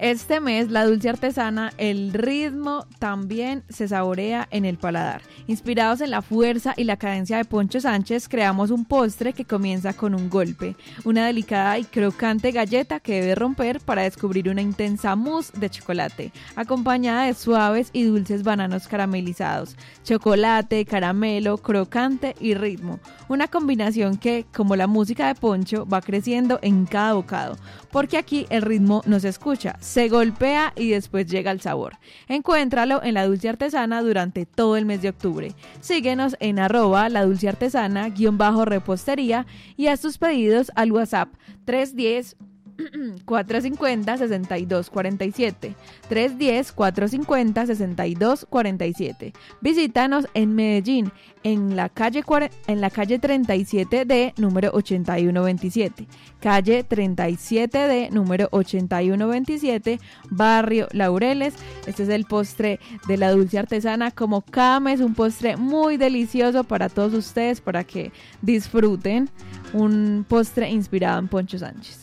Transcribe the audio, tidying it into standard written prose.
Este mes, la dulce artesana, el ritmo también se saborea en el paladar. Inspirados en la fuerza y la cadencia de Poncho Sánchez, creamos un postre que comienza con un golpe, una delicada y crocante galleta que debe romper para descubrir una intensa mousse de chocolate, acompañada de suaves y dulces bananos caramelizados, chocolate, caramelo, crocante y ritmo. Una combinación que, como la música de Poncho, va creciendo en cada bocado, porque aquí el ritmo no se escucha, se golpea y después llega el sabor. Encuéntralo en La Dulce Artesana durante todo el mes de octubre. Síguenos en @ladulceartesana_repostería y haz tus pedidos al WhatsApp 310 450-6247 310-450-6247. Visítanos en Medellín, en la calle 37D, número 8127. Calle 37D, número 8127, Barrio Laureles. Este es el postre de La Dulce Artesana. Como cada mes, un postre muy delicioso para todos ustedes, para que disfruten un postre inspirado en Poncho Sánchez.